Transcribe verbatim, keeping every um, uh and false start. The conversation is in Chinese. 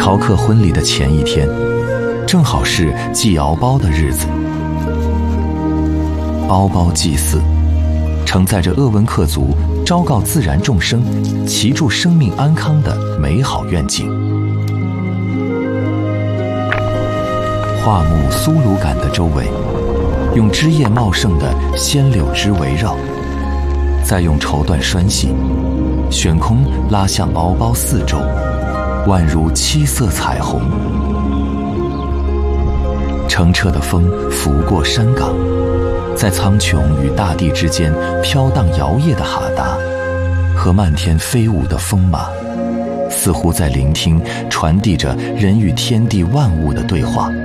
朝客婚礼的前一天，正好是祭敖包的日子。敖包祭祀承载着鄂温克族昭告自然众生祈祝生命安康的美好愿景。桦木苏鲁杆的周围，用枝叶茂盛的鲜柳枝围绕，再用绸缎拴系，悬空拉向敖包四周，宛如七色彩虹。澄澈的风拂过山岗，在苍穹与大地之间飘荡摇曳的哈达和漫天飞舞的风马，似乎在聆听传递着人与天地万物的对话。